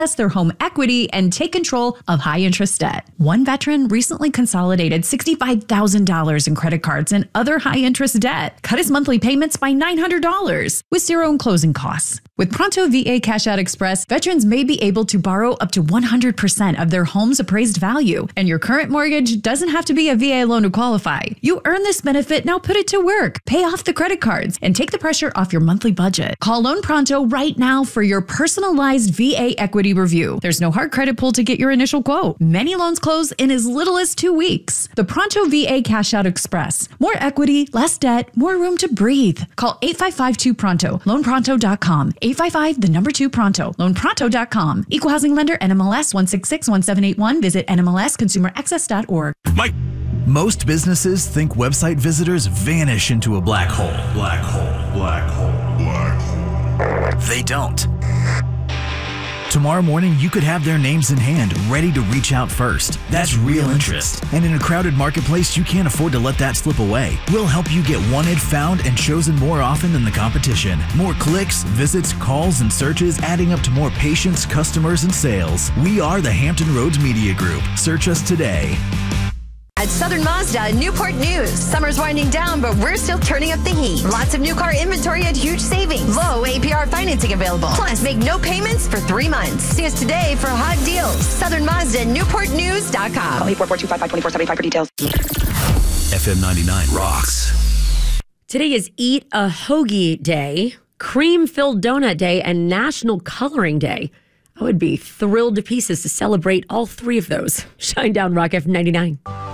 their home equity and take control of high-interest debt. One veteran recently consolidated $65,000 in credit cards and other high-interest debt, cut his monthly payments by $900 with zero in closing costs. With Pronto VA Cash Out Express, veterans may be able to borrow up to 100% of their home's appraised value, and your current mortgage doesn't have to be a VA loan to qualify. You earn this benefit, now put it to work. Pay off the credit cards and take the pressure off your monthly budget. Call Loan Pronto right now for your personalized VA equity review. There's no hard credit pull to get your initial quote. Many loans close in as little as 2 weeks. The Pronto VA Cash Out Express. More equity, less debt, more room to breathe. Call 855-2PRONTO. LoanPronto.com. 855-2PRONTO. LoanPronto.com. Equal housing lender, NMLS 1661781. Visit NMLSConsumerAccess.org. Mike. Most businesses think website visitors vanish into a black hole. Black hole. Black hole. Black hole. They don't. Tomorrow morning, you could have their names in hand, ready to reach out first. That's real interest. And in a crowded marketplace, you can't afford to let that slip away. We'll help you get wanted, found, and chosen more often than the competition. More clicks, visits, calls, and searches, adding up to more patients, customers, and sales. We are the Hampton Roads Media Group. Search us today. At Southern Mazda, Newport News. Summer's winding down, but we're still turning up the heat. Lots of new car inventory at huge savings. Low APR financing available. Plus, make no payments for 3 months. See us today for hot deals. Southern Mazda, NewportNews.com. Call 844-255-2475 for details. FM 99 rocks. Today is Eat a Hoagie Day, Cream-Filled Donut Day, and National Coloring Day. I would be thrilled to pieces to celebrate all 3 of those. Shine down, Rock FM 99.